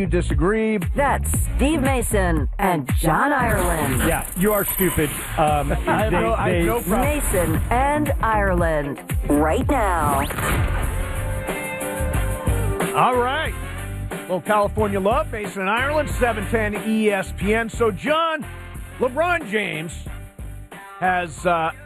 disagree. That's Steve Mason and John Ireland. Yeah, you are stupid. I have no problem. Mason and Ireland, right now. All right. Well, California love, Mason and Ireland, 710 ESPN. So, John, LeBron James has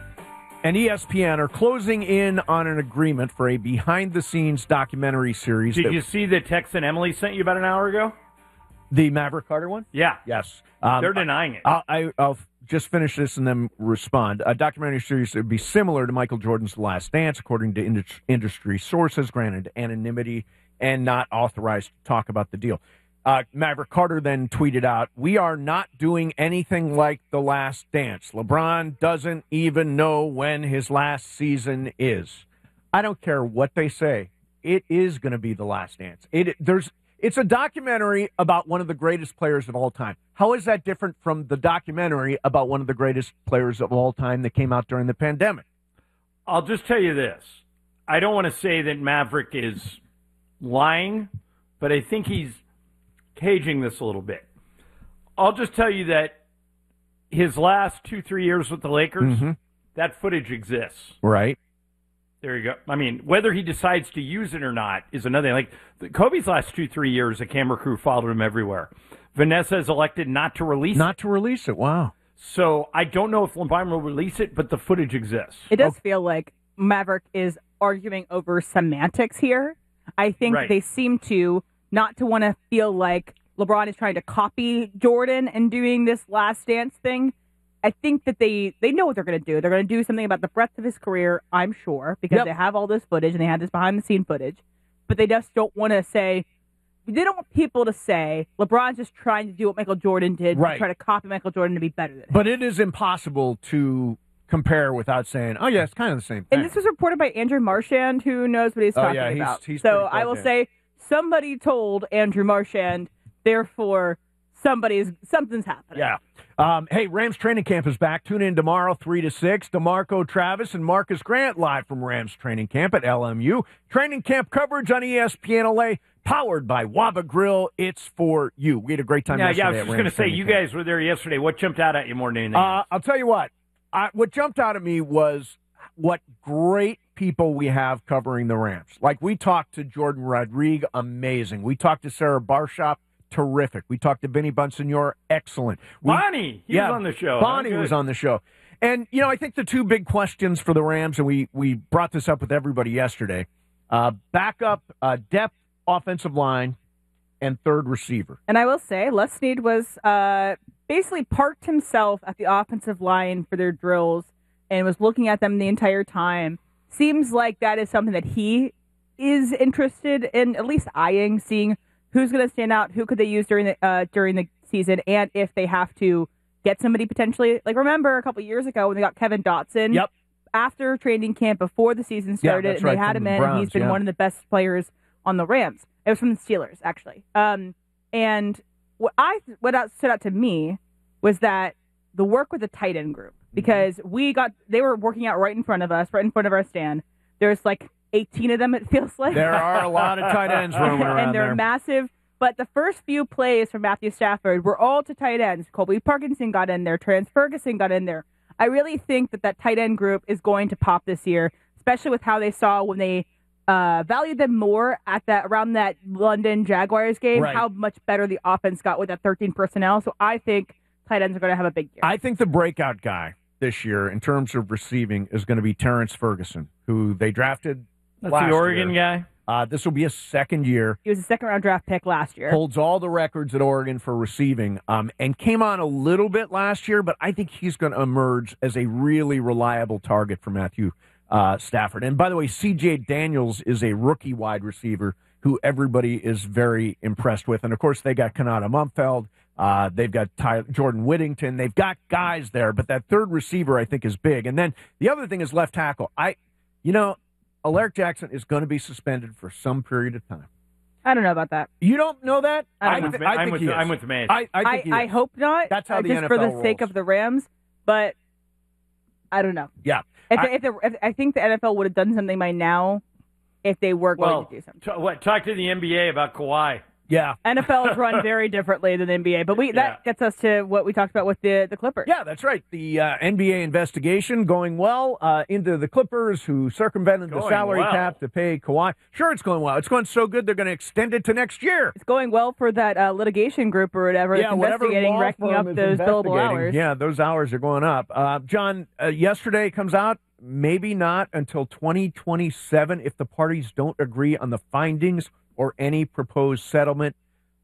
and ESPN are closing in on an agreement for a behind-the-scenes documentary series. Did you see the text that Emily sent you about an hour ago? The Maverick Carter one? Yeah. Yes. They're denying it. I'll just finish this and then respond. A documentary series that would be similar to Michael Jordan's The Last Dance, according to industry sources, granted anonymity and not authorized to talk about the deal. Maverick Carter then tweeted out, "We are not doing anything like The Last Dance. LeBron doesn't even know when his last season is." I don't care what they say. It is going to be The Last Dance. It's a documentary about one of the greatest players of all time. How is that different from the documentary about one of the greatest players of all time that came out during the pandemic? I'll just tell you this. I don't want to say that Maverick is lying, but I think he's caging this a little bit. I'll just tell you that his last 2-3 years with the Lakers, that footage exists. Right. There you go. I mean, whether he decides to use it or not is another thing. Like Kobe's last 2-3 years, the camera crew followed him everywhere. Vanessa has elected not to release it. Not to release it. Wow. So I don't know if LeBron will release it, but the footage exists. It does feel like Maverick is arguing over semantics here. I think they seem to not to want to feel like LeBron is trying to copy Jordan and doing this Last Dance thing. I think that they know what they're going to do. They're going to do something about the breadth of his career, I'm sure, because they have all this footage and they have this behind-the-scene footage. But they just don't want to say, they don't want people to say LeBron's just trying to do what Michael Jordan did, to try to copy Michael Jordan to be better than him. But it is impossible to compare without saying, oh, yeah, it's kind of the same thing. And this was reported by Andrew Marchand, who knows what he's talking about. He's so I will say somebody told Andrew Marchand, therefore something's happening. Yeah. Hey, Rams training camp is back. Tune in tomorrow, 3 to 6. DeMarco Travis and Marcus Grant live from Rams training camp at LMU. Training camp coverage on ESPN LA, powered by Waba Grill. It's for you. We had a great time yesterday. Yeah, I was just going to say, you guys were there yesterday. What jumped out at you more than anything else? I'll tell you what. What jumped out at me was what great people we have covering the Rams. Like, we talked to Jordan Rodriguez, amazing. We talked to Sarah Barshop, terrific. We talked to Vinny Bonsignore, excellent. Bonnie, he was on the show. Bonnie was on the show. And, I think the two big questions for the Rams, and we brought this up with everybody yesterday, backup, depth, offensive line, and third receiver. And I will say, Les Snead was basically parked himself at the offensive line for their drills and was looking at them the entire time. Seems like that is something that he is interested in, at least eyeing, seeing who's going to stand out, who could they use during the season, and if they have to get somebody potentially. Like, remember a couple years ago when they got Kevin Dotson? Yep. After training camp, before the season started, and they had him in, and he's been one of the best players on the Rams. It was from the Steelers, actually. And what stood out to me was that the work with the tight end group, because they were working out right in front of us, right in front of our stand. There's like 18 of them, it feels like. There are a lot of tight ends roaming around and they're massive. But the first few plays from Matthew Stafford were all to tight ends. Colby Parkinson got in there. Terrence Ferguson got in there. I really think that tight end group is going to pop this year, especially with how they saw when they valued them more around that London Jaguars game, how much better the offense got with that 13 personnel. So I think tight ends are going to have a big year. I think the breakout guy this year in terms of receiving is going to be Terrence Ferguson, who they drafted That's the Oregon guy? This will be his second year. He was a second-round draft pick last year. Holds all the records at Oregon for receiving, and came on a little bit last year, but I think he's going to emerge as a really reliable target for Matthew Stafford. And by the way, C.J. Daniels is a rookie wide receiver who everybody is very impressed with. And, of course, they got Kanata Mumfeld. They've got Jordan Whittington. They've got guys there, but that third receiver I think is big. And then the other thing is left tackle. Alaric Jackson is going to be suspended for some period of time. I don't know about that. You don't know that? I'm with the man. I hope not. That's how the just NFL for the rolls. sake of the Rams, but I don't know. Yeah. If I think the NFL would have done something by now if they were going to do something. Talk to the NBA about Kawhi. Yeah. NFL is run very differently than the NBA, but that gets us to what we talked about with the Clippers. Yeah, that's right. The NBA investigation going well into the Clippers, who circumvented the salary cap to pay Kawhi. Sure, it's going well. It's going so good they're going to extend it to next year. It's going well for that litigation group or whatever that's investigating, racking up those billable hours. Yeah, those hours are going up. John, yesterday comes out, maybe not until 2027 if the parties don't agree on the findings or any proposed settlement.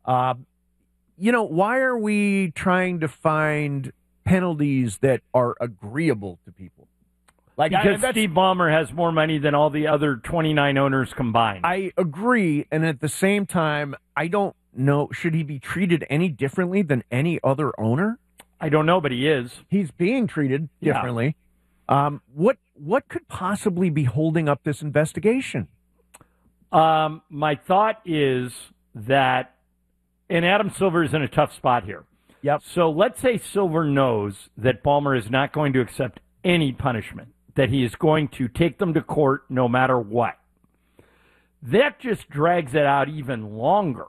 Why are we trying to find penalties that are agreeable to people? Because Steve Ballmer has more money than all the other 29 owners combined. I agree, and at the same time, I don't know, should he be treated any differently than any other owner? I don't know, but he is. He's being treated differently. Yeah. What could possibly be holding up this investigation? My thought is that, and Adam Silver is in a tough spot here. Yep. So let's say Silver knows that Ballmer is not going to accept any punishment, that he is going to take them to court no matter what. That just drags it out even longer.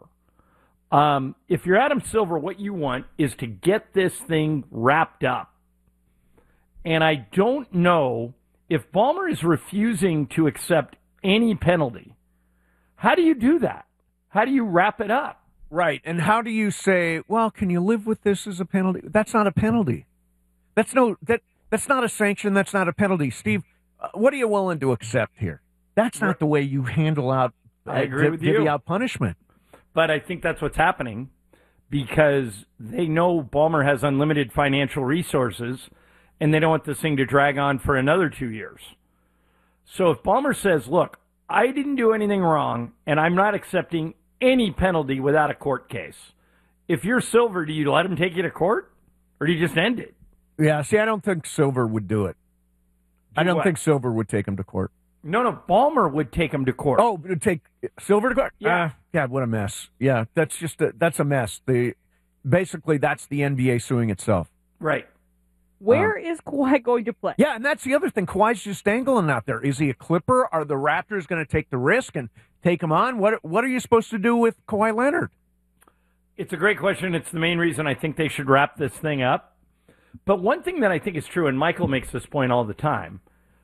If you're Adam Silver, what you want is to get this thing wrapped up. And I don't know if Ballmer is refusing to accept any penalty. How do you do that? How do you wrap it up? Right. And how do you say, well, can you live with this as a penalty? That's not a penalty. That's not a sanction. That's not a penalty. Steve, what are you willing to accept here? That's not the way you handle out, I agree with you. Divvy out punishment. But I think that's what's happening because they know Ballmer has unlimited financial resources and they don't want this thing to drag on for another 2 years. So if Ballmer says, look, I didn't do anything wrong, and I'm not accepting any penalty without a court case. If you're Silver, do you let him take you to court, or do you just end it? Yeah, see, I don't think Silver would do it. I don't think Silver would take him to court. No, Ballmer would take him to court. Oh, would take Silver to court? Yeah. God, what a mess. Yeah, that's a mess. Basically, that's the NBA suing itself. Right. Where is Kawhi going to play? Yeah, and that's the other thing. Kawhi's just dangling out there. Is he a Clipper? Are the Raptors going to take the risk and take him on? What are you supposed to do with Kawhi Leonard? It's a great question. It's the main reason I think they should wrap this thing up. But one thing that I think is true, and Michael makes this point all the time,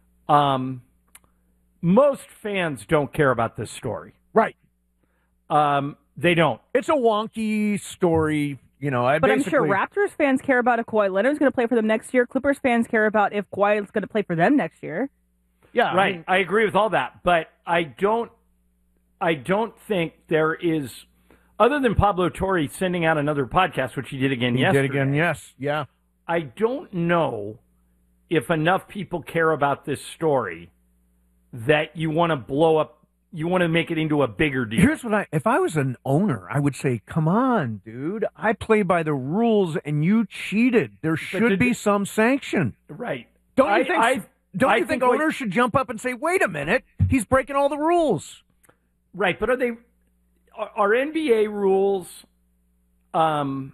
most fans don't care about this story. Right. They don't. It's a wonky story. But I'm sure Raptors fans care about if Kawhi Leonard's going to play for them next year. Clippers fans care about if Kawhi is going to play for them next year. Yeah, right. I agree with all that, but I don't think there is, other than Pablo Torre sending out another podcast, which he did again yesterday. He did again, yes, yeah. I don't know if enough people care about this story that you want to blow up. You want to make it into a bigger deal. Here's what if I was an owner, I would say, come on, dude. I play by the rules and you cheated. There should be some sanction. Right. Don't you think owners should jump up and say, wait a minute, he's breaking all the rules? Right, but are NBA rules, are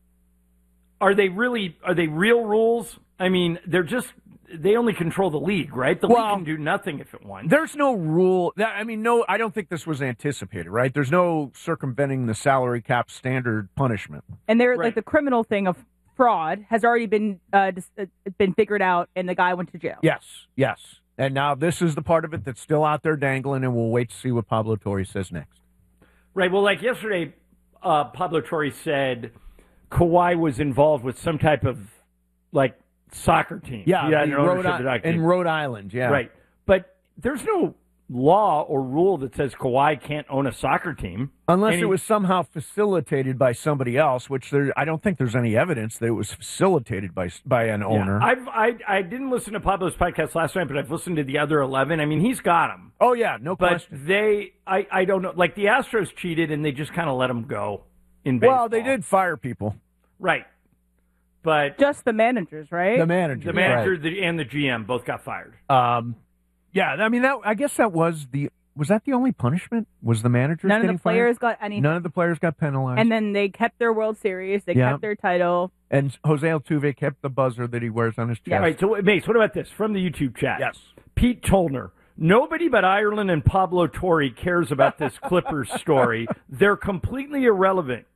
they real rules? I mean, they only control the league, right? The league can do nothing if it wants. There's no rule. I don't think this was anticipated, right? There's no circumventing the salary cap standard punishment. And like the criminal thing of fraud has already been figured out, and the guy went to jail. Yes. And now this is the part of it that's still out there dangling, and we'll wait to see what Pablo Torre says next. Right. Well, like yesterday, Pablo Torre said Kawhi was involved with some type of, soccer team. Yeah, in Rhode Island, yeah. Right. But there's no law or rule that says Kawhi can't own a soccer team. Unless it was somehow facilitated by somebody else, which I don't think there's any evidence that it was facilitated by an owner. I didn't listen to Pablo's podcast last night, but I've listened to the other 11. I mean, he's got them. Oh, yeah, no question. But I don't know. Like, the Astros cheated, and they just kind of let them go in baseball. Well, they did fire people. Right. But just the managers, right? The manager right. And the GM both got fired. Yeah, I mean, was that the only punishment? Was the manager? None of the players got anything. None of the players got penalized. And then they kept their World Series. They kept their title. And Jose Altuve kept the buzzer that he wears on his chest. Yeah, right. So, Mace, what about this from the YouTube chat? Yes. Pete Tollner. Nobody but Ireland and Pablo Torre cares about this Clippers story. They're completely irrelevant